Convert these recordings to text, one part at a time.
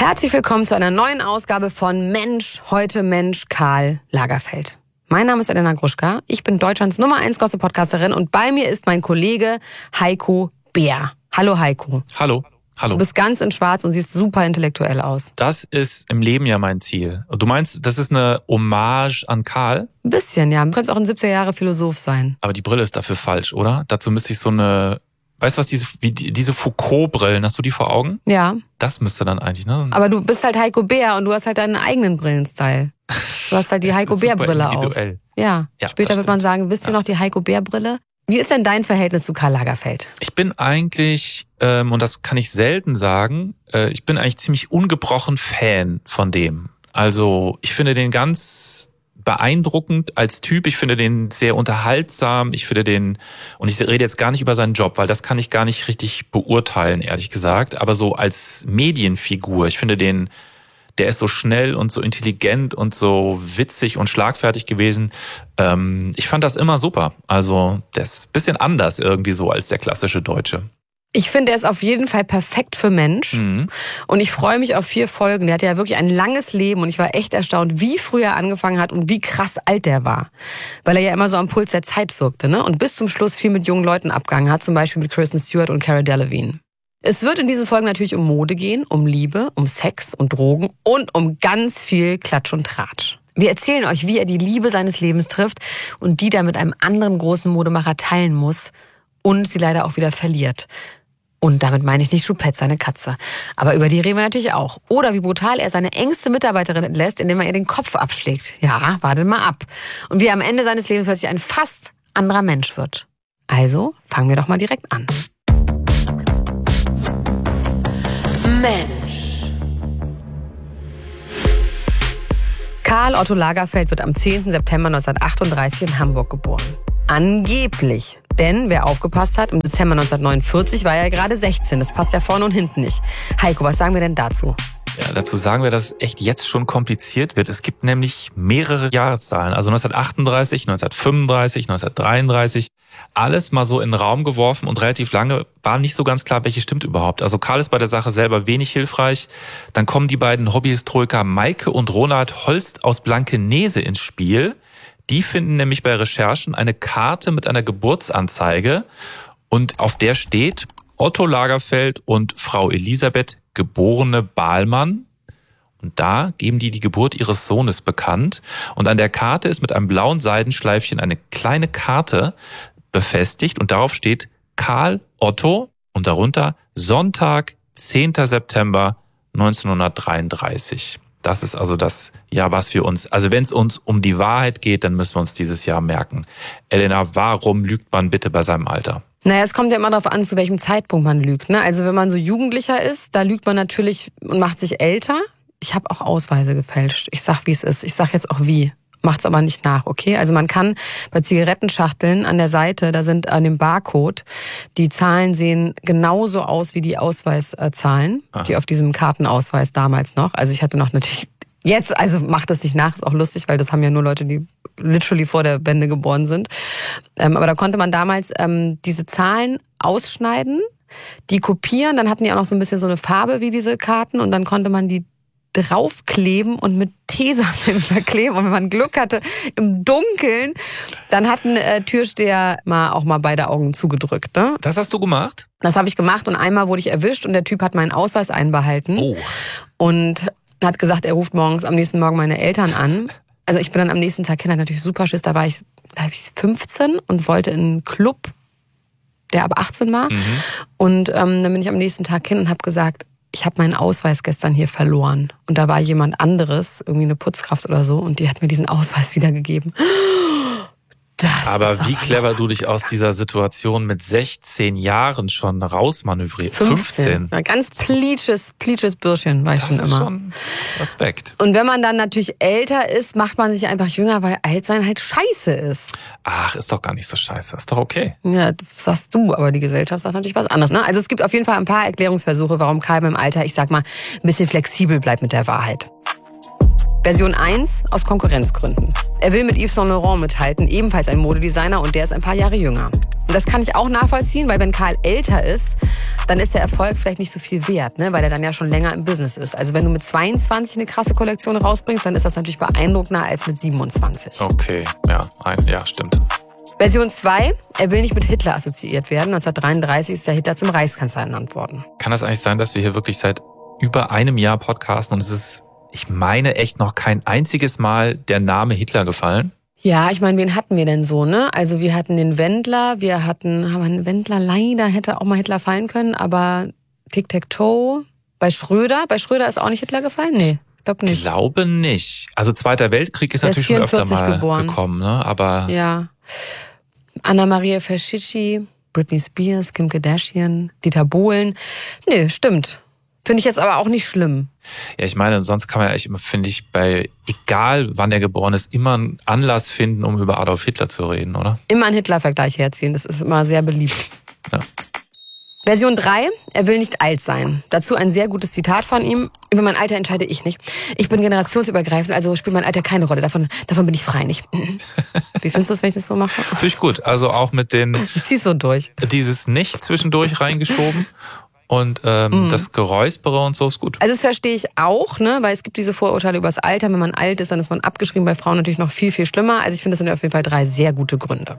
Herzlich willkommen zu einer neuen Ausgabe von Mensch, heute Mensch, Karl Lagerfeld. Mein Name ist Elena Gruschka, ich bin Deutschlands Nummer 1 Gossip-Podcasterin und bei mir ist mein Kollege Heiko Bär. Hallo Heiko. Hallo. Du bist ganz in schwarz und siehst super intellektuell aus. Das ist im Leben ja mein Ziel. Du meinst, das ist eine Hommage an Karl? Ein bisschen, ja. Du könntest auch ein 70er-Jahre-Philosoph sein. Aber die Brille ist dafür falsch, oder? Dazu müsste ich so eine... Weißt du was, diese Foucault-Brillen, hast du die vor Augen? Ja. Das müsste dann eigentlich, ne? Aber du bist halt Heiko Bär und du hast halt deinen eigenen Brillenstyle. Du hast halt die Heiko Bär-Brille auf. Ja, später wird man sagen, wisst ihr noch die Heiko Bär-Brille? Wie ist denn dein Verhältnis zu Karl Lagerfeld? Ich bin eigentlich, und das kann ich selten sagen, ich bin eigentlich ziemlich ungebrochen Fan von dem. Also ich finde den ganz beeindruckend als Typ. Ich finde den sehr unterhaltsam. Ich finde den, und ich rede jetzt gar nicht über seinen Job, weil das kann ich gar nicht richtig beurteilen, ehrlich gesagt. Aber so als Medienfigur, ich finde den, der ist so schnell und so intelligent und so witzig und schlagfertig gewesen. Ich fand das immer super. Also der ist ein bisschen anders irgendwie so als der klassische Deutsche. Ich finde, er ist auf jeden Fall perfekt für Mensch. Und ich freue mich auf 4 Folgen. Der hatte ja wirklich ein langes Leben und ich war echt erstaunt, wie früh er angefangen hat und wie krass alt der war. Weil er ja immer so am Puls der Zeit wirkte, ne? Und bis zum Schluss viel mit jungen Leuten abgegangen hat, zum Beispiel mit Kristen Stewart und Cara Delevingne. Es wird in diesen Folgen natürlich um Mode gehen, um Liebe, um Sex und Drogen und um ganz viel Klatsch und Tratsch. Wir erzählen euch, wie er die Liebe seines Lebens trifft und die dann mit einem anderen großen Modemacher teilen muss und sie leider auch wieder verliert. Und damit meine ich nicht Choupette, seine Katze. Aber über die reden wir natürlich auch. Oder wie brutal er seine engste Mitarbeiterin entlässt, indem er ihr den Kopf abschlägt. Ja, wartet mal ab. Und wie er am Ende seines Lebens plötzlich ein fast anderer Mensch wird. Also fangen wir doch mal direkt an. Mensch. Karl Otto Lagerfeld wird am 10. September 1938 in Hamburg geboren. Angeblich. Denn, wer aufgepasst hat, im Dezember 1949 war er gerade 16. Das passt ja vorne und hinten nicht. Heiko, was sagen wir denn dazu? Ja, dazu sagen wir, dass es echt jetzt schon kompliziert wird. Es gibt nämlich mehrere Jahreszahlen. Also 1938, 1935, 1933. Alles mal so in den Raum geworfen und relativ lange war nicht so ganz klar, welche stimmt überhaupt. Also Karl ist bei der Sache selber wenig hilfreich. Dann kommen die beiden Hobbyhistoriker Maike und Ronald Holst aus Blankenese ins Spiel. Die finden nämlich bei Recherchen eine Karte mit einer Geburtsanzeige und auf der steht Otto Lagerfeld und Frau Elisabeth geborene Bahlmann. Und da geben die Geburt ihres Sohnes bekannt. Und an der Karte ist mit einem blauen Seidenschleifchen eine kleine Karte befestigt und darauf steht Karl Otto und darunter Sonntag, 10. September 1933. Das ist also das Jahr, was wir uns, also wenn es uns um die Wahrheit geht, dann müssen wir uns dieses Jahr merken. Elena, warum lügt man bitte bei seinem Alter? Naja, es kommt ja immer darauf an, zu welchem Zeitpunkt man lügt, ne? Also wenn man so Jugendlicher ist, da lügt man natürlich und macht sich älter. Ich habe auch Ausweise gefälscht. Ich sag, wie es ist. Ich sag jetzt auch wie. Macht's aber nicht nach, okay? Also man kann bei Zigarettenschachteln an der Seite, da sind an dem Barcode, die Zahlen sehen genauso aus wie die Ausweiszahlen, die auf diesem Kartenausweis damals noch. Also ich hatte noch natürlich jetzt, also macht das nicht nach, ist auch lustig, weil das haben ja nur Leute, die literally vor der Wende geboren sind. Aber da konnte man damals diese Zahlen ausschneiden, die kopieren, dann hatten die auch noch so ein bisschen so eine Farbe wie diese Karten und dann konnte man die draufkleben und mit Tesafilm verkleben. Und wenn man Glück hatte, im Dunkeln, dann hat ein Türsteher auch mal beide Augen zugedrückt. Ne? Das hast du gemacht? Das habe ich gemacht und einmal wurde ich erwischt und der Typ hat meinen Ausweis einbehalten. Oh. Und hat gesagt, er ruft am nächsten Morgen meine Eltern an. Also ich bin dann am nächsten Tag hin, natürlich super Schiss, da war ich 15 und wollte in einen Club, der ab 18 war. Und dann bin ich am nächsten Tag hin und habe gesagt, ich habe meinen Ausweis gestern hier verloren. Und da war jemand anderes, irgendwie eine Putzkraft oder so, und die hat mir diesen Ausweis wiedergegeben. Aber wie clever du dich aus dieser Situation mit 16 Jahren schon rausmanövriert. 15. Ja, ganz pleatsches Bürschchen war ich schon immer. Das ist schon Respekt. Und wenn man dann natürlich älter ist, macht man sich einfach jünger, weil Altsein halt scheiße ist. Ach, ist doch gar nicht so scheiße. Ist doch okay. Ja, das sagst du, aber die Gesellschaft sagt natürlich was anderes. Ne? Also es gibt auf jeden Fall ein paar Erklärungsversuche, warum Karl im Alter, ich sag mal, ein bisschen flexibel bleibt mit der Wahrheit. Version 1 aus Konkurrenzgründen. Er will mit Yves Saint Laurent mithalten, ebenfalls ein Modedesigner, und der ist ein paar Jahre jünger. Und das kann ich auch nachvollziehen, weil wenn Karl älter ist, dann ist der Erfolg vielleicht nicht so viel wert, ne? Weil er dann ja schon länger im Business ist. Also wenn du mit 22 eine krasse Kollektion rausbringst, dann ist das natürlich beeindruckender als mit 27. Okay, ja, stimmt. Version 2, er will nicht mit Hitler assoziiert werden. 1933 ist der Hitler zum Reichskanzler ernannt worden. Kann das eigentlich sein, dass wir hier wirklich seit über einem Jahr podcasten und es ist, ich meine, echt noch kein einziges Mal der Name Hitler gefallen? Ja, ich meine, wen hatten wir denn so, ne? Also wir hatten den Wendler, einen Wendler leider hätte auch mal Hitler fallen können, aber Tic-Tac-Toe, bei Schröder ist auch nicht Hitler gefallen? Nee, glaube nicht. Ich glaube nicht. Also Zweiter Weltkrieg ist natürlich schon öfter mal gekommen, ne? Aber ja. Anna-Maria Ferschicci, Britney Spears, Kim Kardashian, Dieter Bohlen. Nee, stimmt. Finde ich jetzt aber auch nicht schlimm. Ja, ich meine, sonst kann man ja echt immer, finde ich, egal wann er geboren ist, immer einen Anlass finden, um über Adolf Hitler zu reden, oder? Immer einen Hitler-Vergleich herziehen, das ist immer sehr beliebt. Ja. Version 3, er will nicht alt sein. Dazu ein sehr gutes Zitat von ihm. Über mein Alter entscheide ich nicht. Ich bin generationsübergreifend, also spielt mein Alter keine Rolle. Davon bin ich frei nicht. Wie findest du das, wenn ich das so mache? Finde ich gut. Also auch mit Ich zieh's so durch. Dieses Nicht zwischendurch reingeschoben. Und das Geräuspere und so ist gut. Also das verstehe ich auch, ne, weil es gibt diese Vorurteile über das Alter. Wenn man alt ist, dann ist man abgeschrieben. Bei Frauen natürlich noch viel, viel schlimmer. Also ich finde, das sind auf jeden Fall 3 sehr gute Gründe.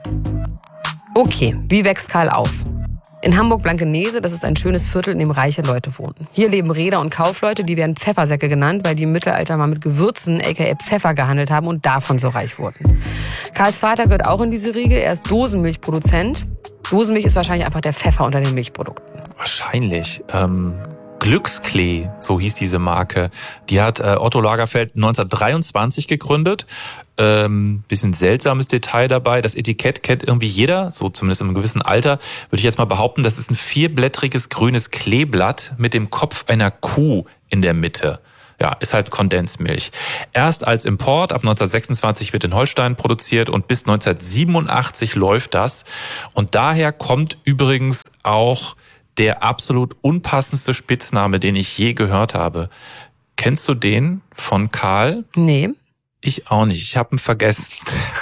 Okay, wie wächst Karl auf? In Hamburg-Blankenese, das ist ein schönes Viertel, in dem reiche Leute wohnen. Hier leben Reeder und Kaufleute, die werden Pfeffersäcke genannt, weil die im Mittelalter mal mit Gewürzen, aka Pfeffer, gehandelt haben und davon so reich wurden. Karls Vater gehört auch in diese Riege, er ist Dosenmilchproduzent. Dosenmilch ist wahrscheinlich einfach der Pfeffer unter den Milchprodukten. Wahrscheinlich. Glücksklee, so hieß diese Marke. Die hat Otto Lagerfeld 1923 gegründet. Bisschen seltsames Detail dabei. Das Etikett kennt irgendwie jeder, so zumindest in einem gewissen Alter. Würde ich jetzt mal behaupten, das ist ein 4-blättriges grünes Kleeblatt mit dem Kopf einer Kuh in der Mitte. Ja, ist halt Kondensmilch. Erst als Import, ab 1926 wird in Holstein produziert und bis 1987 läuft das. Und daher kommt übrigens auch der absolut unpassendste Spitzname, den ich je gehört habe. Kennst du den von Karl? Nee. Ich auch nicht. Ich habe ihn vergessen.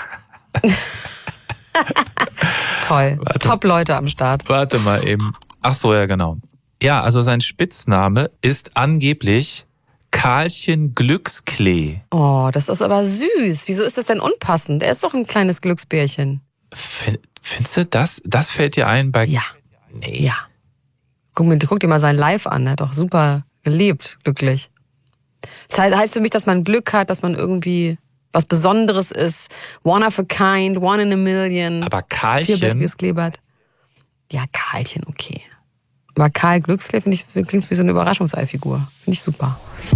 Toll. Top-Leute am Start. Warte mal eben. Ach so, ja, genau. Ja, also sein Spitzname ist angeblich Karlchen Glücksklee. Oh, das ist aber süß. Wieso ist das denn unpassend? Er ist doch ein kleines Glücksbärchen. Findest du das? Das fällt dir ein bei... Ja. Nee. Ja. Guck dir mal sein Live an. Er hat doch super gelebt, glücklich. Das heißt für mich, dass man Glück hat, dass man irgendwie was Besonderes ist. One of a kind, one in a million. Aber Karlchen... 4-blättriges Kleeblatt. Ja, Karlchen, okay. Aber Karl Glücksklee, finde ich, klingt wie so eine Überraschungseifigur. Finde ich super.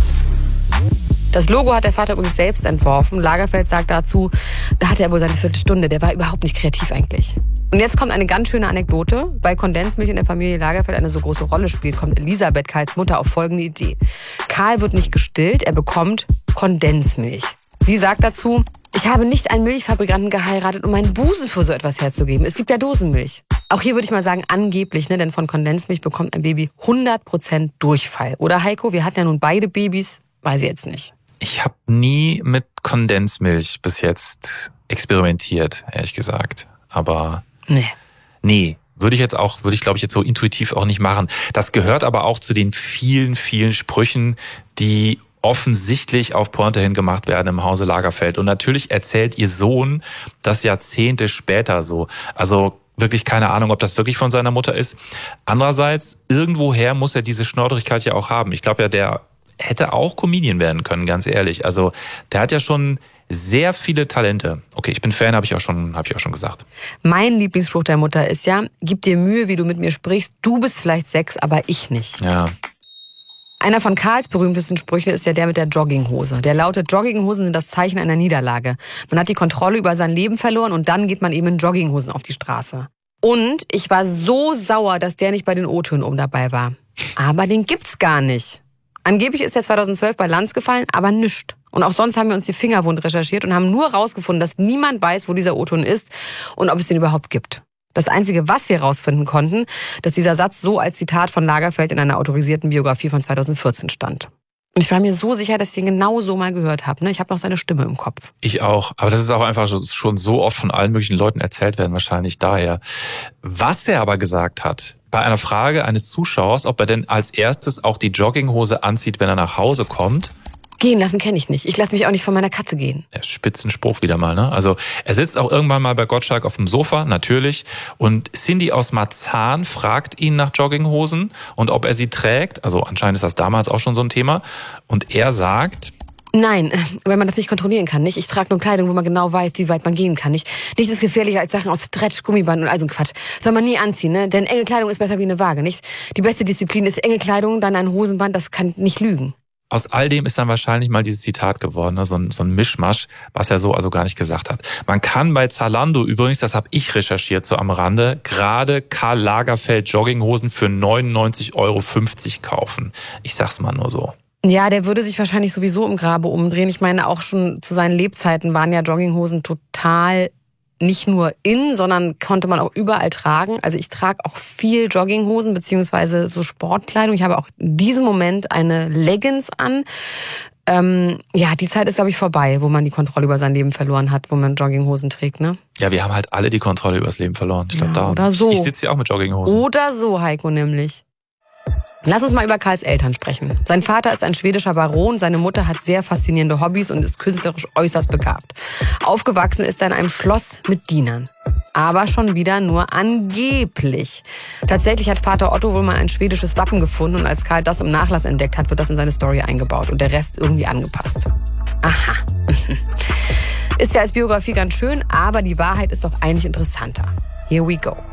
Das Logo hat der Vater übrigens selbst entworfen. Lagerfeld sagt dazu, da hatte er wohl seine Viertelstunde. Der war überhaupt nicht kreativ eigentlich. Und jetzt kommt eine ganz schöne Anekdote. Weil Kondensmilch in der Familie Lagerfeld eine so große Rolle spielt, kommt Elisabeth, Karls Mutter, auf folgende Idee. Karl wird nicht gestillt, er bekommt Kondensmilch. Sie sagt dazu, ich habe nicht einen Milchfabrikanten geheiratet, um meinen Busen für so etwas herzugeben. Es gibt ja Dosenmilch. Auch hier würde ich mal sagen, angeblich, ne? Denn von Kondensmilch bekommt ein Baby 100% Durchfall. Oder Heiko, wir hatten ja nun beide Babys, weiß ich jetzt nicht. Ich habe nie mit Kondensmilch bis jetzt experimentiert, ehrlich gesagt. Aber nee, würde ich glaube ich jetzt so intuitiv auch nicht machen. Das gehört aber auch zu den vielen, vielen Sprüchen, die offensichtlich auf Pointe hin gemacht werden im Hause Lagerfeld. Und natürlich erzählt ihr Sohn das Jahrzehnte später so. Also wirklich keine Ahnung, ob das wirklich von seiner Mutter ist. Andererseits, irgendwoher muss er diese Schnorrigkeit ja auch haben. Ich glaube ja, der hätte auch Comedian werden können, ganz ehrlich. Also der hat ja schon sehr viele Talente. Okay, ich bin Fan, habe ich auch schon gesagt. Mein Lieblingsspruch der Mutter ist ja, gib dir Mühe, wie du mit mir sprichst. Du bist vielleicht 6, aber ich nicht. Ja. Einer von Karls berühmtesten Sprüchen ist ja der mit der Jogginghose. Der lautet, Jogginghosen sind das Zeichen einer Niederlage. Man hat die Kontrolle über sein Leben verloren und dann geht man eben in Jogginghosen auf die Straße. Und ich war so sauer, dass der nicht bei den O-Tönen oben dabei war. Aber den gibt's gar nicht. Angeblich ist er 2012 bei Lanz gefallen, aber nischt. Und auch sonst haben wir uns die Finger wund recherchiert und haben nur rausgefunden, dass niemand weiß, wo dieser O-Ton ist und ob es den überhaupt gibt. Das Einzige, was wir rausfinden konnten, dass dieser Satz so als Zitat von Lagerfeld in einer autorisierten Biografie von 2014 stand. Und ich war mir so sicher, dass ich ihn genau so mal gehört habe. Ne? Ich habe noch seine Stimme im Kopf. Ich auch. Aber das ist auch einfach schon so oft von allen möglichen Leuten erzählt werden, wahrscheinlich daher. Was er aber gesagt hat, bei einer Frage eines Zuschauers, ob er denn als erstes auch die Jogginghose anzieht, wenn er nach Hause kommt. Gehen lassen kenne ich nicht. Ich lasse mich auch nicht von meiner Katze gehen. Spitzenspruch wieder mal, ne? Also er sitzt auch irgendwann mal bei Gottschalk auf dem Sofa, natürlich. Und Cindy aus Marzahn fragt ihn nach Jogginghosen und ob er sie trägt. Also anscheinend ist das damals auch schon so ein Thema. Und er sagt... Nein, wenn man das nicht kontrollieren kann, nicht? Ich trage nur Kleidung, wo man genau weiß, wie weit man gehen kann, nicht? Nichts ist gefährlicher als Sachen aus Stretch, Gummiband und all so ein Quatsch. Soll man nie anziehen, ne? Denn enge Kleidung ist besser wie eine Waage, nicht? Die beste Disziplin ist enge Kleidung, dann ein Hosenband, das kann nicht lügen. Aus all dem ist dann wahrscheinlich mal dieses Zitat geworden, ne? So ein Mischmasch, was er so also gar nicht gesagt hat. Man kann bei Zalando übrigens, das habe ich recherchiert so am Rande, gerade Karl Lagerfeld Jogginghosen für 99,50 € kaufen. Ich sag's mal nur so. Ja, der würde sich wahrscheinlich sowieso im Grabe umdrehen. Ich meine, auch schon zu seinen Lebzeiten waren ja Jogginghosen total nicht nur in, sondern konnte man auch überall tragen. Also ich trage auch viel Jogginghosen beziehungsweise so Sportkleidung. Ich habe auch in diesem Moment eine Leggings an. Ja, die Zeit ist, glaube ich, vorbei, wo man die Kontrolle über sein Leben verloren hat, wo man Jogginghosen trägt, ne? Ja, wir haben halt alle die Kontrolle über das Leben verloren. Ich glaube, oder so. Ich sitze hier auch mit Jogginghosen. Oder so, Heiko, nämlich. Lass uns mal über Karls Eltern sprechen. Sein Vater ist ein schwedischer Baron, seine Mutter hat sehr faszinierende Hobbys und ist künstlerisch äußerst begabt. Aufgewachsen ist er in einem Schloss mit Dienern. Aber schon wieder nur angeblich. Tatsächlich hat Vater Otto wohl mal ein schwedisches Wappen gefunden und als Karl das im Nachlass entdeckt hat, wird das in seine Story eingebaut und der Rest irgendwie angepasst. Aha. Ist ja als Biografie ganz schön, aber die Wahrheit ist doch eigentlich interessanter. Here we go.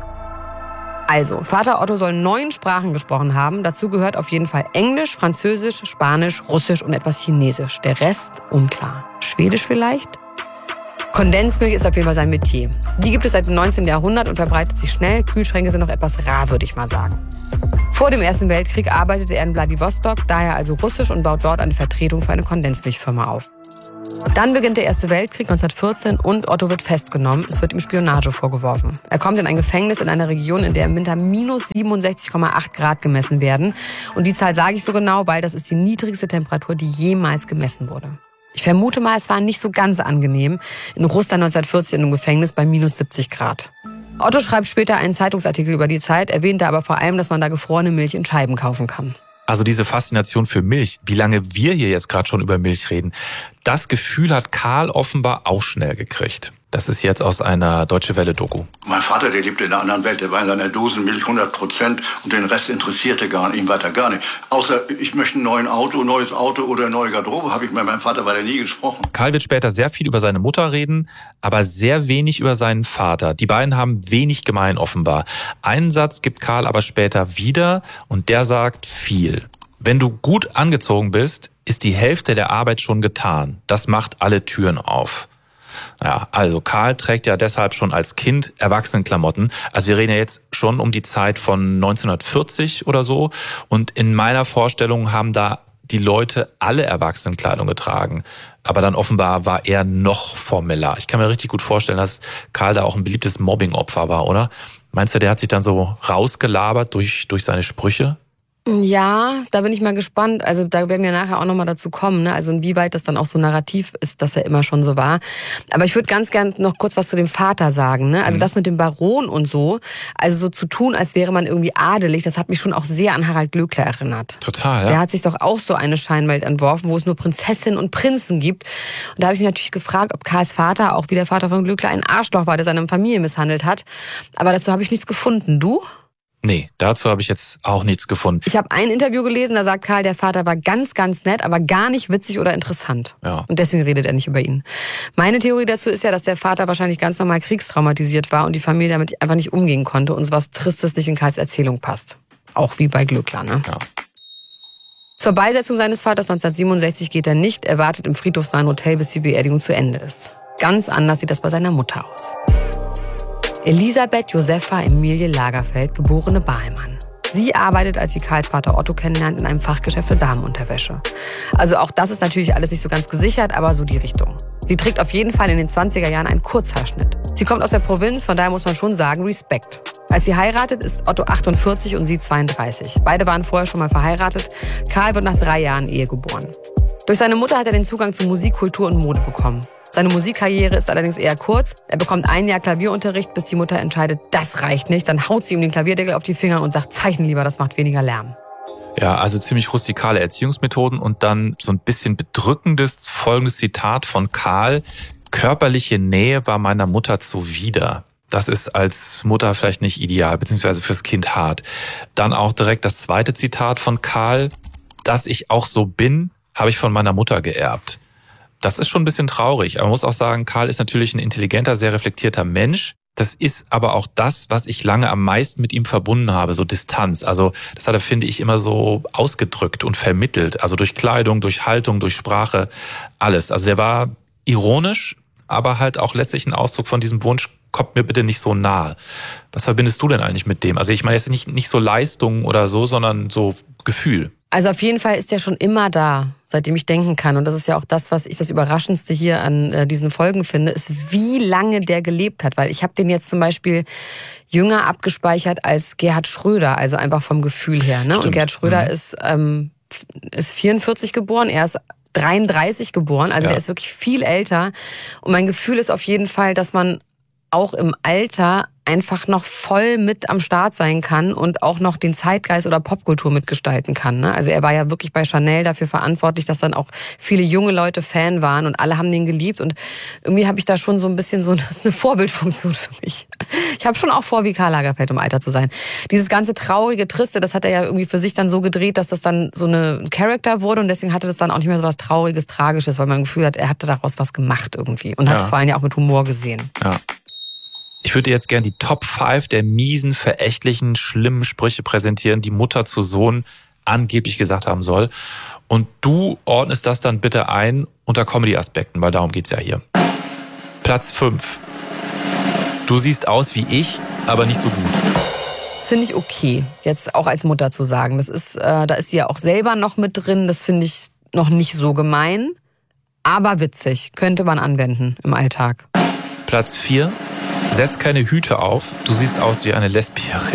Also, Vater Otto soll 9 Sprachen gesprochen haben. Dazu gehört auf jeden Fall Englisch, Französisch, Spanisch, Russisch und etwas Chinesisch. Der Rest unklar. Schwedisch vielleicht? Kondensmilch ist auf jeden Fall sein Metier. Die gibt es seit dem 19. Jahrhundert und verbreitet sich schnell. Kühlschränke sind noch etwas rar, würde ich mal sagen. Vor dem Ersten Weltkrieg arbeitete er in Wladiwostok, daher also Russisch und baut dort eine Vertretung für eine Kondensmilchfirma auf. Dann beginnt der Erste Weltkrieg 1914 und Otto wird festgenommen. Es wird ihm Spionage vorgeworfen. Er kommt in ein Gefängnis in einer Region, in der im Winter minus 67,8 Grad gemessen werden. Und die Zahl sage ich so genau, weil das ist die niedrigste Temperatur, die jemals gemessen wurde. Ich vermute mal, es war nicht so ganz angenehm in Russland 1940 in einem Gefängnis bei minus 70 Grad. Otto schreibt später einen Zeitungsartikel über die Zeit, erwähnte aber vor allem, dass man da gefrorene Milch in Scheiben kaufen kann. Also diese Faszination für Milch, wie lange wir hier jetzt gerade schon über Milch reden, das Gefühl hat Karl offenbar auch schnell gekriegt. Das ist jetzt aus einer Deutsche Welle-Doku. Mein Vater, der lebte in einer anderen Welt. Der war in seiner Dosenmilch 100% und den Rest interessierte ihn weiter gar nicht. Außer, ich möchte ein neues Auto oder eine neue Garderobe, habe ich mit meinem Vater weiter nie gesprochen. Karl wird später sehr viel über seine Mutter reden, aber sehr wenig über seinen Vater. Die beiden haben wenig gemein offenbar. Einen Satz gibt Karl aber später wieder und der sagt viel. Wenn du gut angezogen bist, ist die Hälfte der Arbeit schon getan. Das macht alle Türen auf. Ja, also Karl trägt ja deshalb schon als Kind Erwachsenenklamotten. Also wir reden ja jetzt schon um die Zeit von 1940 oder so. Und in meiner Vorstellung haben da die Leute alle Erwachsenenkleidung getragen. Aber dann offenbar war er noch formeller. Ich kann mir richtig gut vorstellen, dass Karl da auch ein beliebtes Mobbing-Opfer war, oder? Meinst du, der hat sich dann so rausgelabert durch seine Sprüche? Ja, da bin ich mal gespannt. Also da werden wir nachher auch nochmal dazu kommen, ne? Also inwieweit das dann auch so narrativ ist, dass er immer schon so war. Aber ich würde ganz gern noch kurz was zu dem Vater sagen, ne? Also das mit dem Baron und so, also so zu tun, als wäre man irgendwie adelig, das hat mich schon auch sehr an Harald Glöckler erinnert. Total, ja. Der hat sich doch auch so eine Scheinwelt entworfen, wo es nur Prinzessinnen und Prinzen gibt. Und da habe ich mich natürlich gefragt, ob Karls Vater, auch wie der Vater von Glöckler, ein Arschloch war, der seine Familie misshandelt hat. Aber dazu habe ich nichts gefunden. Du? Nee, dazu habe ich jetzt auch nichts gefunden. Ich habe ein Interview gelesen, da sagt Karl, der Vater war ganz, ganz nett, aber gar nicht witzig oder interessant. Ja. Und deswegen redet er nicht über ihn. Meine Theorie dazu ist ja, dass der Vater wahrscheinlich ganz normal kriegstraumatisiert war und die Familie damit einfach nicht umgehen konnte und sowas Tristes nicht in Karls Erzählung passt. Auch wie bei Glöckler, ne? Ja. Zur Beisetzung seines Vaters 1967 geht er nicht. Er wartet im friedhofsnahen Hotel, bis die Beerdigung zu Ende ist. Ganz anders sieht das bei seiner Mutter aus. Elisabeth Josepha Emilie Lagerfeld, geborene Bahlmann. Sie arbeitet, als sie Karls Vater Otto kennenlernt, in einem Fachgeschäft für Damenunterwäsche. Also auch das ist natürlich alles nicht so ganz gesichert, aber so die Richtung. Sie trägt auf jeden Fall in den 20er Jahren einen Kurzhaarschnitt. Sie kommt aus der Provinz, von daher muss man schon sagen, Respekt. Als sie heiratet, ist Otto 48 und sie 32. Beide waren vorher schon mal verheiratet. Karl wird nach 3 Jahren Ehe geboren. Durch seine Mutter hat er den Zugang zu Musik, Kultur und Mode bekommen. Seine Musikkarriere ist allerdings eher kurz. Er bekommt 1 Jahr Klavierunterricht, bis die Mutter entscheidet, das reicht nicht. Dann haut sie ihm den Klavierdeckel auf die Finger und sagt, zeichne lieber, das macht weniger Lärm. Ja, also ziemlich rustikale Erziehungsmethoden und dann so ein bisschen bedrückendes folgendes Zitat von Karl. Körperliche Nähe war meiner Mutter zuwider. Das ist als Mutter vielleicht nicht ideal, beziehungsweise fürs Kind hart. Dann auch direkt das zweite Zitat von Karl. Dass ich auch so bin, habe ich von meiner Mutter geerbt. Das ist schon ein bisschen traurig. Aber man muss auch sagen, Karl ist natürlich ein intelligenter, sehr reflektierter Mensch. Das ist aber auch das, was ich lange am meisten mit ihm verbunden habe, so Distanz. Also das hat er, finde ich, immer so ausgedrückt und vermittelt. Also durch Kleidung, durch Haltung, durch Sprache, alles. Also der war ironisch, aber halt auch letztlich ein Ausdruck von diesem Wunsch, kommt mir bitte nicht so nahe. Was verbindest du denn eigentlich mit dem? Also ich meine jetzt nicht so Leistung oder so, sondern so Gefühl. Also auf jeden Fall ist er schon immer da, seitdem ich denken kann. Und das ist ja auch das, was ich das Überraschendste hier an diesen Folgen finde, ist, wie lange der gelebt hat. Weil ich habe den jetzt zum Beispiel jünger abgespeichert als Gerhard Schröder, also einfach vom Gefühl her. Ne? Und Gerhard Schröder ist 44 geboren, er ist 33 geboren, also er ist wirklich viel älter. Und mein Gefühl ist auf jeden Fall, dass man auch im Alter einfach noch voll mit am Start sein kann und auch noch den Zeitgeist oder Popkultur mitgestalten kann. Ne? Also er war ja wirklich bei Chanel dafür verantwortlich, dass dann auch viele junge Leute Fan waren und alle haben den geliebt. Und irgendwie habe ich da schon so ein bisschen so eine Vorbildfunktion für mich. Ich habe schon auch vor, wie Karl Lagerfeld im Alter zu sein. Dieses ganze traurige, triste, das hat er ja irgendwie für sich dann so gedreht, dass das dann so ein Charakter wurde und deswegen hatte das dann auch nicht mehr so was Trauriges, Tragisches, weil man das Gefühl hat, er hatte daraus was gemacht irgendwie und hat es vor allem ja auch mit Humor gesehen. Ja. Ich würde jetzt gerne die Top 5 der miesen, verächtlichen, schlimmen Sprüche präsentieren, die Mutter zu Sohn angeblich gesagt haben soll. Und du ordnest das dann bitte ein unter Comedy-Aspekten, weil darum geht's ja hier. Platz 5. Du siehst aus wie ich, aber nicht so gut. Das finde ich okay, jetzt auch als Mutter zu sagen. Das ist, da ist sie ja auch selber noch mit drin. Das finde ich noch nicht so gemein, aber witzig. Könnte man anwenden im Alltag. Platz 4. Setz keine Hüte auf, du siehst aus wie eine Lesbierin.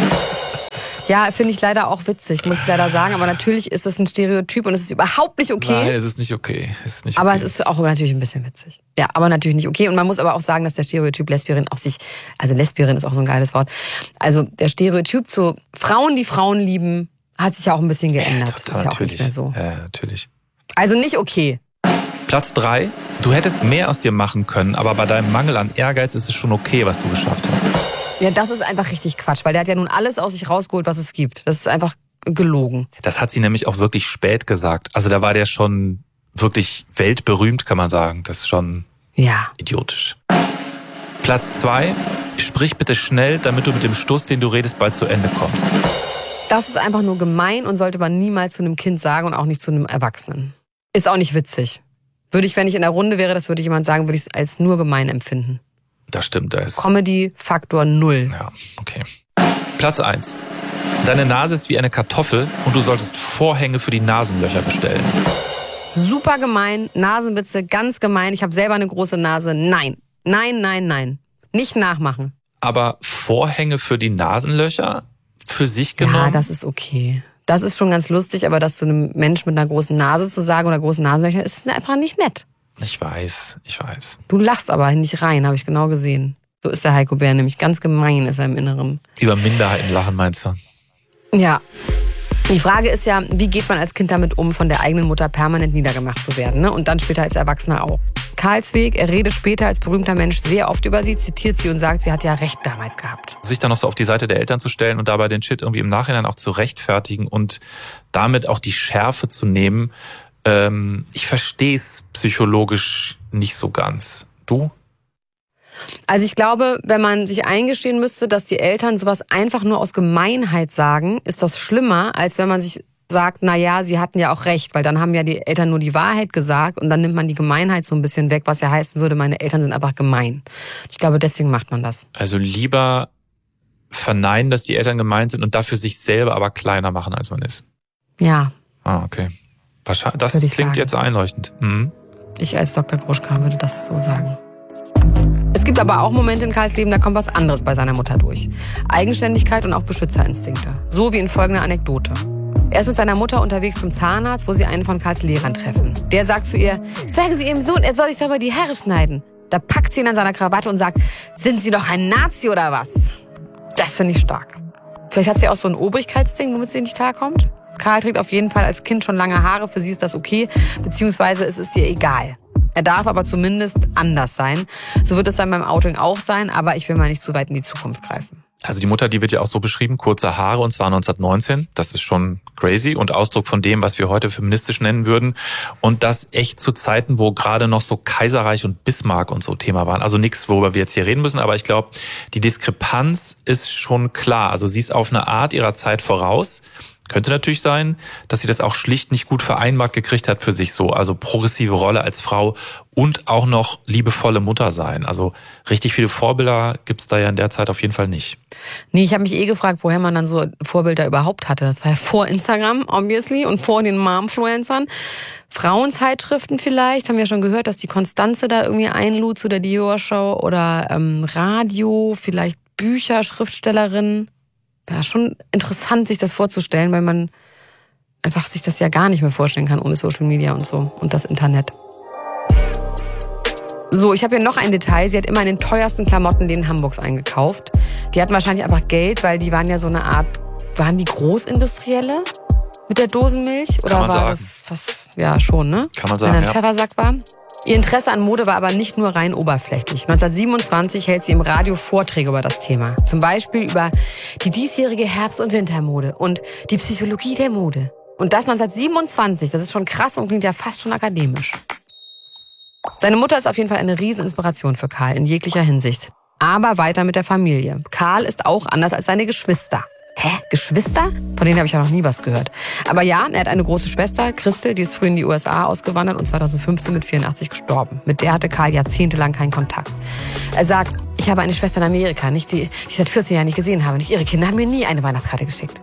Ja, finde ich leider auch witzig, muss ich leider sagen. Aber natürlich ist es ein Stereotyp und es ist überhaupt nicht okay. Nein, es ist nicht okay. Aber es ist auch natürlich ein bisschen witzig. Ja, aber natürlich nicht okay. Und man muss aber auch sagen, dass der Stereotyp Lesbierin auch sich, also Lesbierin ist auch so ein geiles Wort. Also der Stereotyp zu Frauen, die Frauen lieben, hat sich ja auch ein bisschen geändert. Ja, total, das ist ja auch nicht mehr so. Ja, natürlich. Also nicht okay. Platz 3. Du hättest mehr aus dir machen können, aber bei deinem Mangel an Ehrgeiz ist es schon okay, was du geschafft hast. Ja, das ist einfach richtig Quatsch, weil der hat ja nun alles aus sich rausgeholt, was es gibt. Das ist einfach gelogen. Das hat sie nämlich auch wirklich spät gesagt. Also da war der schon wirklich weltberühmt, kann man sagen. Das ist schon idiotisch. Platz 2. Sprich bitte schnell, damit du mit dem Stuss, den du redest, bald zu Ende kommst. Das ist einfach nur gemein und sollte man niemals zu einem Kind sagen und auch nicht zu einem Erwachsenen. Ist auch nicht witzig. Würde ich, wenn ich in der Runde wäre, das würde jemand sagen, würde ich es als nur gemein empfinden. Das stimmt, da ist Comedy-Faktor 0. Ja, okay. Platz 1. Deine Nase ist wie eine Kartoffel und du solltest Vorhänge für die Nasenlöcher bestellen. Super gemein, Nasenwitze, ganz gemein. Ich habe selber eine große Nase. Nein, nein, nein, nein. Nicht nachmachen. Aber Vorhänge für die Nasenlöcher für sich genommen? Ja, das ist okay. Das ist schon ganz lustig, aber das zu einem Mensch mit einer großen Nase zu sagen oder großen Nasenlöchern, ist einfach nicht nett. Ich weiß. Du lachst aber nicht rein, habe ich genau gesehen. So ist der Heiko Bär nämlich. Ganz gemein ist er im Inneren. Über Minderheiten lachen, meinst du? Ja. Die Frage ist ja, wie geht man als Kind damit um, von der eigenen Mutter permanent niedergemacht zu werden, ne? Und dann später als Erwachsener auch. Karls Weg, er redet später als berühmter Mensch sehr oft über sie, zitiert sie und sagt, sie hat ja recht damals gehabt. Sich dann noch so auf die Seite der Eltern zu stellen und dabei den Shit irgendwie im Nachhinein auch zu rechtfertigen und damit auch die Schärfe zu nehmen, ich verstehe es psychologisch nicht so ganz. Du? Also ich glaube, wenn man sich eingestehen müsste, dass die Eltern sowas einfach nur aus Gemeinheit sagen, ist das schlimmer, als wenn man sich sagt, na ja, sie hatten ja auch recht, weil dann haben ja die Eltern nur die Wahrheit gesagt und dann nimmt man die Gemeinheit so ein bisschen weg, was ja heißen würde, meine Eltern sind einfach gemein. Ich glaube, deswegen macht man das. Also lieber verneinen, dass die Eltern gemein sind und dafür sich selber aber kleiner machen, als man ist. Ja. Ah, okay. Das klingt jetzt einleuchtend. Mhm. Ich als Dr. Gruschka würde das so sagen. Es gibt aber auch Momente in Karls Leben, da kommt was anderes bei seiner Mutter durch. Eigenständigkeit und auch Beschützerinstinkte. So wie in folgender Anekdote. Er ist mit seiner Mutter unterwegs zum Zahnarzt, wo sie einen von Karls Lehrern treffen. Der sagt zu ihr, sagen Sie Ihrem Sohn, er soll sich aber die Haare schneiden. Da packt sie ihn an seiner Krawatte und sagt, sind Sie doch ein Nazi oder was? Das finde ich stark. Vielleicht hat sie auch so ein Obrigkeitsding, womit sie nicht klarkommt. Karl trägt auf jeden Fall als Kind schon lange Haare, für sie ist das okay, beziehungsweise es ist ihr egal. Er darf aber zumindest anders sein. So wird es dann beim Outing auch sein, aber ich will mal nicht zu weit in die Zukunft greifen. Also die Mutter, die wird ja auch so beschrieben, kurze Haare, und zwar 1919. Das ist schon crazy und Ausdruck von dem, was wir heute feministisch nennen würden. Und das echt zu Zeiten, wo gerade noch so Kaiserreich und Bismarck und so Thema waren. Also nichts, worüber wir jetzt hier reden müssen, aber ich glaube, die Diskrepanz ist schon klar. Also sie ist auf eine Art ihrer Zeit voraus. Könnte natürlich sein, dass sie das auch schlicht nicht gut vereinbart gekriegt hat für sich so. Also progressive Rolle als Frau und auch noch liebevolle Mutter sein. Also richtig viele Vorbilder gibt's da ja in der Zeit auf jeden Fall nicht. Nee, ich habe mich gefragt, woher man dann so Vorbilder überhaupt hatte. Das war ja vor Instagram, obviously, und vor den Momfluencern. Frauenzeitschriften vielleicht, haben wir schon gehört, dass die Konstanze da irgendwie einlud zu der Dior-Show oder Radio, vielleicht Bücher, Schriftstellerinnen. Ja, schon interessant, sich das vorzustellen, weil man einfach sich das ja gar nicht mehr vorstellen kann ohne Social Media und so und das Internet. So, ich habe hier noch ein Detail. Sie hat immer in den teuersten Klamottenläden Hamburgs eingekauft. Die hatten wahrscheinlich einfach Geld, weil die waren ja so eine Art, waren die Großindustrielle mit der Dosenmilch? Oder Kann man war sagen. das fast, ja schon, ne? Kann man sagen, wenn ein ja. Pfeffersack war. Ihr Interesse an Mode war aber nicht nur rein oberflächlich. 1927 hält sie im Radio Vorträge über das Thema. Zum Beispiel über die diesjährige Herbst- und Wintermode und die Psychologie der Mode. Und das 1927, das ist schon krass und klingt ja fast schon akademisch. Seine Mutter ist auf jeden Fall eine Rieseninspiration für Karl in jeglicher Hinsicht. Aber weiter mit der Familie. Karl ist auch anders als seine Geschwister. Hä? Geschwister? Von denen habe ich ja noch nie was gehört. Aber ja, er hat eine große Schwester, Christel, die ist früh in die USA ausgewandert und 2015 mit 84 gestorben. Mit der hatte Karl jahrzehntelang keinen Kontakt. Er sagt, ich habe eine Schwester in Amerika, nicht die ich seit 14 Jahren nicht gesehen habe. Nicht ihre Kinder haben mir nie eine Weihnachtskarte geschickt.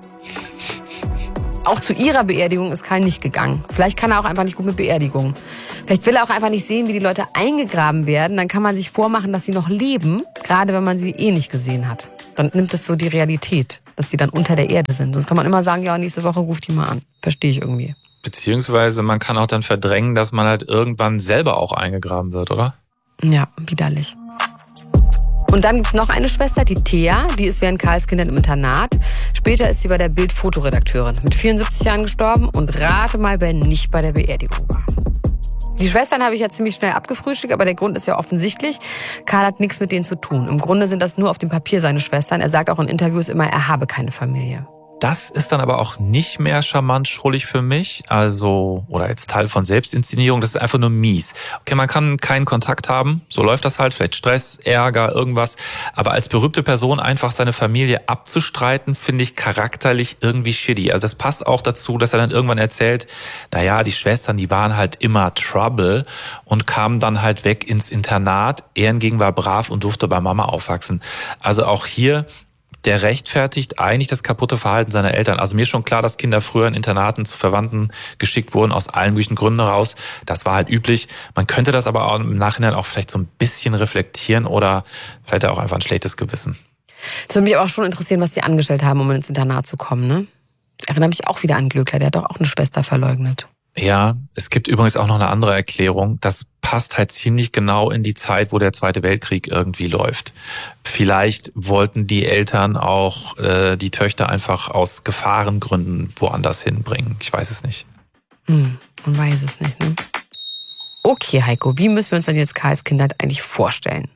Auch zu ihrer Beerdigung ist Karl nicht gegangen. Vielleicht kann er auch einfach nicht gut mit Beerdigungen. Vielleicht will er auch einfach nicht sehen, wie die Leute eingegraben werden. Dann kann man sich vormachen, dass sie noch leben, gerade wenn man sie eh nicht gesehen hat. Dann nimmt es so die Realität, dass sie dann unter der Erde sind. Sonst kann man immer sagen, ja, nächste Woche ruft die mal an. Verstehe ich irgendwie. Beziehungsweise man kann auch dann verdrängen, dass man halt irgendwann selber auch eingegraben wird, oder? Ja, widerlich. Und dann gibt's noch eine Schwester, die Thea. Die ist während Karls Kindern im Internat. Später ist sie bei der Bild Fotoredakteurin. Mit 74 Jahren gestorben und rate mal, wer nicht bei der Beerdigung war. Die Schwestern habe ich ja ziemlich schnell abgefrühstückt, aber der Grund ist ja offensichtlich. Karl hat nichts mit denen zu tun. Im Grunde sind das nur auf dem Papier seine Schwestern. Er sagt auch in Interviews immer, er habe keine Familie. Das ist dann aber auch nicht mehr charmant schrullig für mich, also, oder jetzt Teil von Selbstinszenierung, das ist einfach nur mies. Okay, man kann keinen Kontakt haben, so läuft das halt, vielleicht Stress, Ärger, irgendwas, aber als berühmte Person einfach seine Familie abzustreiten, finde ich charakterlich irgendwie shitty. Also das passt auch dazu, dass er dann irgendwann erzählt, naja, die Schwestern, die waren halt immer Trouble und kamen dann halt weg ins Internat, er hingegen war brav und durfte bei Mama aufwachsen. Also auch hier, der rechtfertigt eigentlich das kaputte Verhalten seiner Eltern. Also mir ist schon klar, dass Kinder früher in Internaten zu Verwandten geschickt wurden, aus allen möglichen Gründen heraus. Das war halt üblich. Man könnte das aber auch im Nachhinein auch vielleicht so ein bisschen reflektieren oder vielleicht auch einfach ein schlechtes Gewissen. Es würde mich aber auch schon interessieren, was die angestellt haben, um ins Internat zu kommen, ne? Ich erinnere mich auch wieder an Glöckler, der hat doch auch eine Schwester verleugnet. Ja, es gibt übrigens auch noch eine andere Erklärung. Das passt halt ziemlich genau in die Zeit, wo der Zweite Weltkrieg irgendwie läuft. Vielleicht wollten die Eltern auch die Töchter einfach aus Gefahrengründen woanders hinbringen. Ich weiß es nicht. Man weiß es nicht, ne? Okay, Heiko, wie müssen wir uns denn jetzt Karls Kindheit eigentlich vorstellen?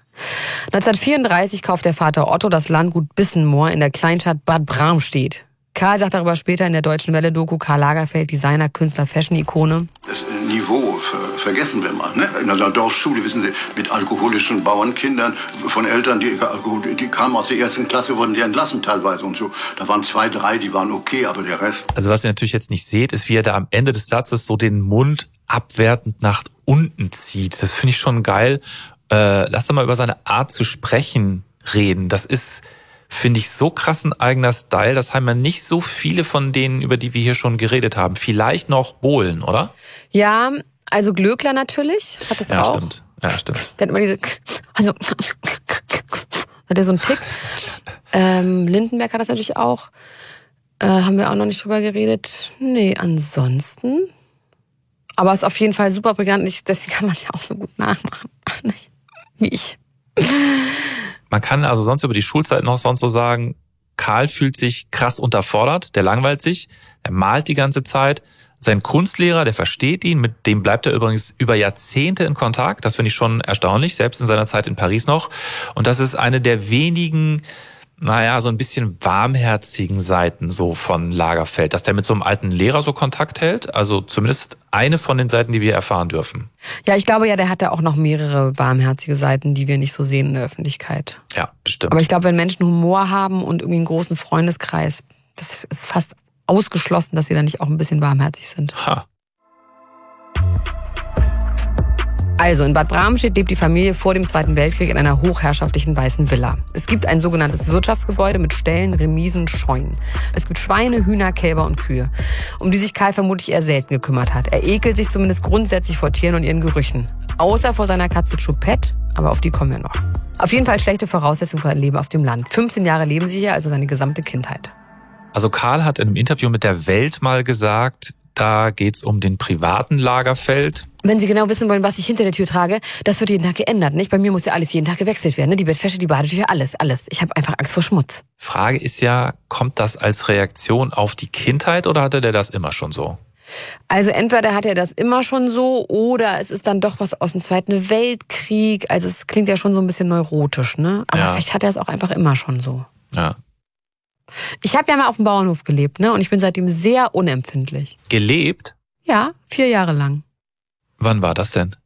1934 kauft der Vater Otto das Landgut Bissenmoor in der Kleinstadt Bad Bramstedt. Karl sagt darüber später in der Deutschen Welle-Doku Karl Lagerfeld, Designer, Künstler, Fashion-Ikone. Das Niveau vergessen wir mal. Ne? In einer Dorfschule, wissen Sie, mit alkoholischen Bauernkindern von Eltern, die kamen aus der ersten Klasse, wurden die entlassen teilweise und so. Da waren 2, 3, die waren okay, aber der Rest. Also was ihr natürlich jetzt nicht seht, ist, wie er da am Ende des Satzes so den Mund abwertend nach unten zieht. Das finde ich schon geil. Lass doch mal über seine Art zu sprechen reden. Das ist, finde ich, so krass ein eigener Style. Das haben ja nicht so viele von denen, über die wir hier schon geredet haben. Vielleicht noch Bohlen, oder? Ja, also Glöckler natürlich, hat das ja, auch. Stimmt. Ja, stimmt. Der hat immer also hat er so einen Tick. Lindenberg hat das natürlich auch. Haben wir auch noch nicht drüber geredet. Nee, ansonsten. Aber ist auf jeden Fall super prägnant. Deswegen kann man es ja auch so gut nachmachen. Nicht wie ich. Man kann also sonst über die Schulzeit noch sonst so sagen, Karl fühlt sich krass unterfordert, der langweilt sich, er malt die ganze Zeit. Sein Kunstlehrer, der versteht ihn, mit dem bleibt er übrigens über Jahrzehnte in Kontakt. Das finde ich schon erstaunlich, selbst in seiner Zeit in Paris noch. Und das ist eine der wenigen, so ein bisschen warmherzigen Seiten so von Lagerfeld, dass der mit so einem alten Lehrer so Kontakt hält. Also zumindest eine von den Seiten, die wir erfahren dürfen. Ja, ich glaube ja, der hatte auch noch mehrere warmherzige Seiten, die wir nicht so sehen in der Öffentlichkeit. Ja, bestimmt. Aber ich glaube, wenn Menschen Humor haben und irgendwie einen großen Freundeskreis, das ist fast ausgeschlossen, dass sie dann nicht auch ein bisschen warmherzig sind. Ha. Also, in Bad Bramstedt lebt die Familie vor dem Zweiten Weltkrieg in einer hochherrschaftlichen weißen Villa. Es gibt ein sogenanntes Wirtschaftsgebäude mit Ställen, Remisen, Scheunen. Es gibt Schweine, Hühner, Kälber und Kühe, um die sich Karl vermutlich eher selten gekümmert hat. Er ekelt sich zumindest grundsätzlich vor Tieren und ihren Gerüchen. Außer vor seiner Katze Choupette, aber auf die kommen wir noch. Auf jeden Fall schlechte Voraussetzungen für ein Leben auf dem Land. 15 Jahre leben sie hier, also seine gesamte Kindheit. Also Karl hat in einem Interview mit der Welt mal gesagt, da geht's um den privaten Lagerfeld. Wenn Sie genau wissen wollen, was ich hinter der Tür trage, das wird jeden Tag geändert, nicht? Bei mir muss ja alles jeden Tag gewechselt werden, ne? Die Bettwäsche, die Badetücher, alles. Ich habe einfach Angst vor Schmutz. Frage ist ja, kommt das als Reaktion auf die Kindheit oder hatte der das immer schon so? Also entweder hat er das immer schon so oder es ist dann doch was aus dem Zweiten Weltkrieg. Also es klingt ja schon so ein bisschen neurotisch, ne? Aber vielleicht hat er es auch einfach immer schon so. Ja. Ich habe ja mal auf dem Bauernhof gelebt, ne? Und ich bin seitdem sehr unempfindlich. Gelebt? Ja, 4 Jahre lang. Wann war das denn?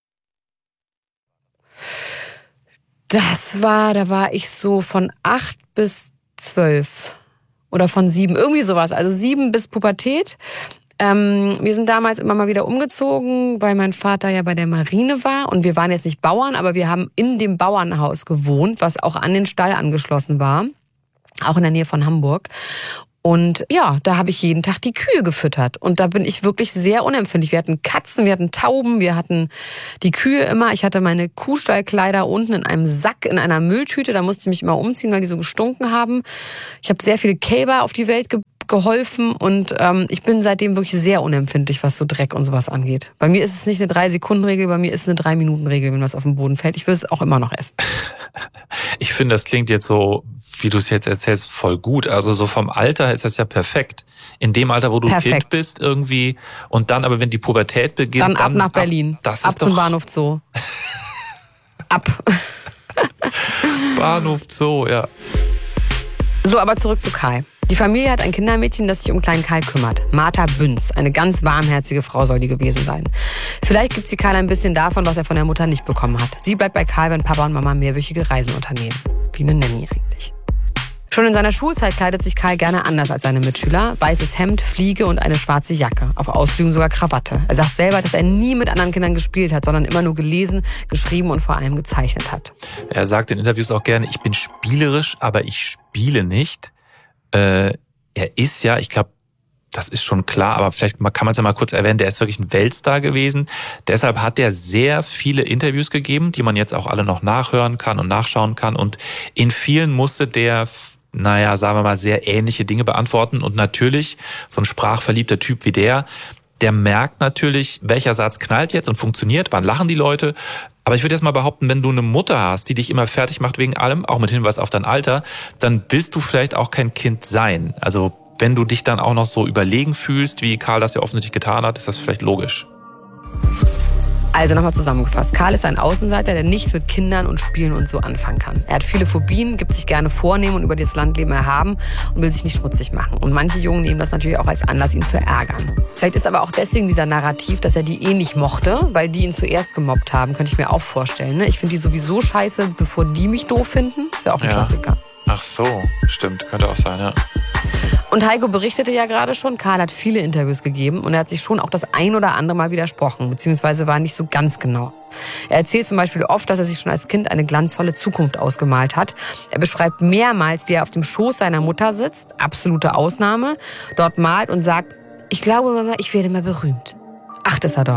Da war ich so von 8 bis 12 oder von 7, irgendwie sowas. Also 7 bis Pubertät. Wir sind damals immer mal wieder umgezogen, weil mein Vater ja bei der Marine war. Und wir waren jetzt nicht Bauern, aber wir haben in dem Bauernhaus gewohnt, was auch an den Stall angeschlossen war. Auch in der Nähe von Hamburg. Und ja, da habe ich jeden Tag die Kühe gefüttert. Und da bin ich wirklich sehr unempfindlich. Wir hatten Katzen, wir hatten Tauben, wir hatten die Kühe immer. Ich hatte meine Kuhstallkleider unten in einem Sack, in einer Mülltüte. Da musste ich mich immer umziehen, weil die so gestunken haben. Ich habe sehr viele Kälber auf die Welt geholfen. Und ich bin seitdem wirklich sehr unempfindlich, was so Dreck und sowas angeht. Bei mir ist es nicht eine 3-Sekunden-Regel, bei mir ist es eine 3-Minuten-Regel, wenn was auf den Boden fällt. Ich würde es auch immer noch essen. Ich finde, das klingt jetzt so, wie du es jetzt erzählst, voll gut. Also so vom Alter ist das ja perfekt. In dem Alter, wo du Kind bist irgendwie und dann aber, wenn die Pubertät beginnt. Dann ab nach Berlin. Ab zum Bahnhof Zoo. Ab. Bahnhof Zoo, ja. So, aber zurück zu Karl. Die Familie hat ein Kindermädchen, das sich um kleinen Karl kümmert. Martha Bünz. Eine ganz warmherzige Frau soll die gewesen sein. Vielleicht gibt sie Karl ein bisschen davon, was er von der Mutter nicht bekommen hat. Sie bleibt bei Karl, wenn Papa und Mama mehrwöchige Reisen unternehmen. Wie eine Nanny eigentlich. Schon in seiner Schulzeit kleidet sich Karl gerne anders als seine Mitschüler. Weißes Hemd, Fliege und eine schwarze Jacke. Auf Ausflügen sogar Krawatte. Er sagt selber, dass er nie mit anderen Kindern gespielt hat, sondern immer nur gelesen, geschrieben und vor allem gezeichnet hat. Er sagt in Interviews auch gerne, ich bin spielerisch, aber ich spiele nicht. Er ist ja, ich glaube, das ist schon klar, aber vielleicht kann man es ja mal kurz erwähnen, der ist wirklich ein Weltstar gewesen. Deshalb hat er sehr viele Interviews gegeben, die man jetzt auch alle noch nachhören kann und nachschauen kann. Und in vielen musste der, sagen wir mal, sehr ähnliche Dinge beantworten. Und natürlich, so ein sprachverliebter Typ wie der merkt natürlich, welcher Satz knallt jetzt und funktioniert, wann lachen die Leute. Aber ich würde jetzt mal behaupten, wenn du eine Mutter hast, die dich immer fertig macht wegen allem, auch mit Hinweis auf dein Alter, dann willst du vielleicht auch kein Kind sein. Also wenn du dich dann auch noch so überlegen fühlst, wie Karl das ja offensichtlich getan hat, ist das vielleicht logisch. Also nochmal zusammengefasst. Karl ist ein Außenseiter, der nichts mit Kindern und Spielen und so anfangen kann. Er hat viele Phobien, gibt sich gerne vornehmen und über das Landleben erhaben und will sich nicht schmutzig machen. Und manche Jungen nehmen das natürlich auch als Anlass, ihn zu ärgern. Vielleicht ist aber auch deswegen dieser Narrativ, dass er die nicht mochte, weil die ihn zuerst gemobbt haben, könnte ich mir auch vorstellen. Ne? Ich finde die sowieso scheiße, bevor die mich doof finden. Ist ja auch ein Klassiker. Ach so, stimmt, könnte auch sein, ja. Und Heiko berichtete ja gerade schon, Karl hat viele Interviews gegeben und er hat sich schon auch das ein oder andere Mal widersprochen, beziehungsweise war nicht so ganz genau. Er erzählt zum Beispiel oft, dass er sich schon als Kind eine glanzvolle Zukunft ausgemalt hat. Er beschreibt mehrmals, wie er auf dem Schoß seiner Mutter sitzt, absolute Ausnahme, dort malt und sagt, ich glaube, Mama, ich werde mal berühmt. 8 ist er dort.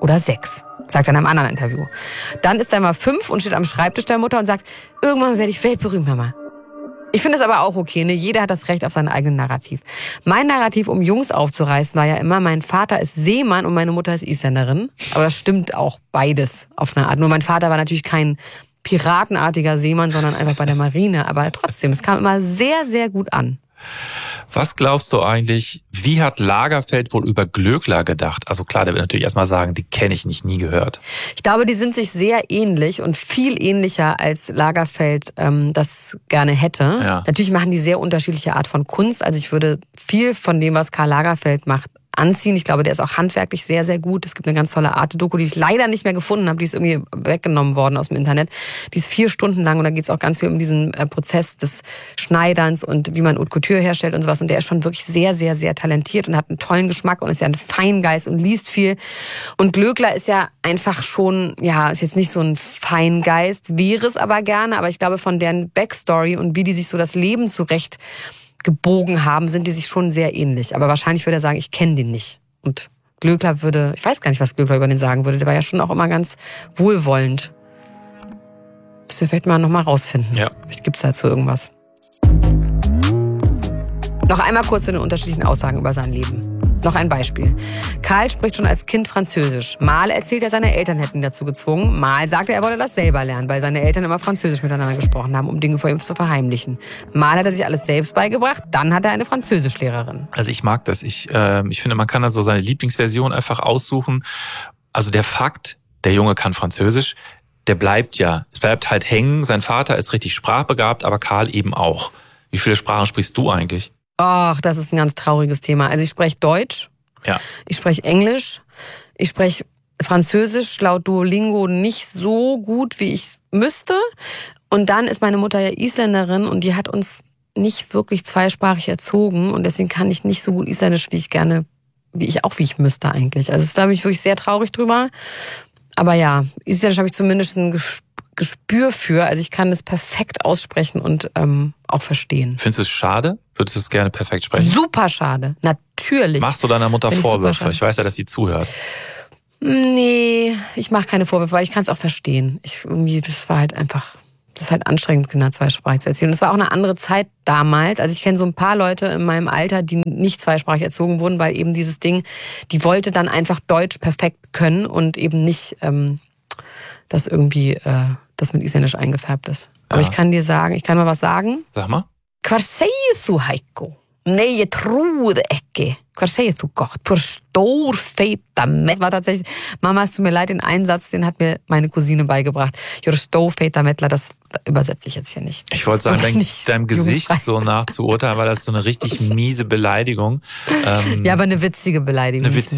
oder 6. Sagt er in einem anderen Interview. Dann ist er mal 5 und steht am Schreibtisch der Mutter und sagt, irgendwann werde ich weltberühmt, Mama. Ich finde es aber auch okay, ne? Jeder hat das Recht auf sein eigenes Narrativ. Mein Narrativ, um Jungs aufzureißen, war ja immer, mein Vater ist Seemann und meine Mutter ist Isländerin. Aber das stimmt auch beides auf eine Art. Nur mein Vater war natürlich kein piratenartiger Seemann, sondern einfach bei der Marine. Aber trotzdem, es kam immer sehr, sehr gut an. Was glaubst du eigentlich, wie hat Lagerfeld wohl über Glöckler gedacht? Also klar, der wird natürlich erstmal sagen, die kenne ich nicht, nie gehört. Ich glaube, die sind sich sehr ähnlich und viel ähnlicher, als Lagerfeld das gerne hätte. Ja. Natürlich machen die sehr unterschiedliche Art von Kunst. Also ich würde viel von dem, was Karl Lagerfeld macht, anziehen. Ich glaube, der ist auch handwerklich sehr, sehr gut. Es gibt eine ganz tolle Arte-Doku, die ich leider nicht mehr gefunden habe. Die ist irgendwie weggenommen worden aus dem Internet. Die ist 4 Stunden lang und da geht es auch ganz viel um diesen Prozess des Schneiderns und wie man Haute Couture herstellt und sowas. Und der ist schon wirklich sehr, sehr, sehr talentiert und hat einen tollen Geschmack und ist ja ein Feingeist und liest viel. Und Glöckler ist ja einfach schon, ja, ist jetzt nicht so ein Feingeist, wäre es aber gerne. Aber ich glaube, von deren Backstory und wie die sich so das Leben zurecht gebogen haben, sind die sich schon sehr ähnlich. Aber wahrscheinlich würde er sagen, ich kenne den nicht. Und Glöckler würde, ich weiß gar nicht, was Glöckler über den sagen würde. Der war ja schon auch immer ganz wohlwollend. Müssen wir vielleicht mal nochmal rausfinden. Ja. Vielleicht gibt es dazu irgendwas. Noch einmal kurz zu den unterschiedlichen Aussagen über sein Leben. Noch ein Beispiel. Karl spricht schon als Kind Französisch. Mal erzählt er, seine Eltern hätten ihn dazu gezwungen. Mal sagt er wolle das selber lernen, weil seine Eltern immer Französisch miteinander gesprochen haben, um Dinge vor ihm zu verheimlichen. Mal hat er sich alles selbst beigebracht, dann hat er eine Französischlehrerin. Also ich mag das. Ich finde, man kann da so seine Lieblingsversion einfach aussuchen. Also der Fakt, der Junge kann Französisch, der bleibt ja. Es bleibt halt hängen. Sein Vater ist richtig sprachbegabt, aber Karl eben auch. Wie viele Sprachen sprichst du eigentlich? Ach, das ist ein ganz trauriges Thema. Also ich spreche Deutsch, Ja. ich spreche Englisch, ich spreche Französisch laut Duolingo nicht so gut, wie ich müsste. Und dann ist meine Mutter ja Isländerin und die hat uns nicht wirklich zweisprachig erzogen. Und deswegen kann ich nicht so gut Isländisch, wie ich müsste eigentlich. Also da bin ich wirklich sehr traurig drüber. Aber ja, Isländisch habe ich zumindest ein Gespür für. Also ich kann es perfekt aussprechen und auch verstehen. Findest du es schade? Würdest du es gerne perfekt sprechen? Super schade, natürlich. Machst du deiner Mutter Finde ich super Vorwürfe? schade. Ich weiß ja, dass sie zuhört. Nee, ich mache keine Vorwürfe, weil ich kann es auch verstehen. Das ist halt anstrengend, Kinder zweisprachig zu erziehen. Und es war auch eine andere Zeit damals. Also ich kenne so ein paar Leute in meinem Alter, die nicht zweisprachig erzogen wurden, weil eben dieses Ding, die wollte dann einfach Deutsch perfekt können und eben nicht, dass irgendwie das mit Isländisch eingefärbt ist. Aber Ja. ich kann mal was sagen. Sag mal. Hvar segir þú, Heiko? Nej, jag trodde ekki. Hvar segir þú gott? Du stor feita Mettler. Das war tatsächlich, Mama, es tut mir leid, den Einsatz, den hat mir meine Cousine beigebracht. You're stor feita Mettler, das übersetze ich jetzt hier nicht. Ich wollte sagen, deinem Gesicht jugendfrei. so nachzuurteilen, war das so eine richtig miese Beleidigung. Ja, aber eine witzige Beleidigung. Eine witzige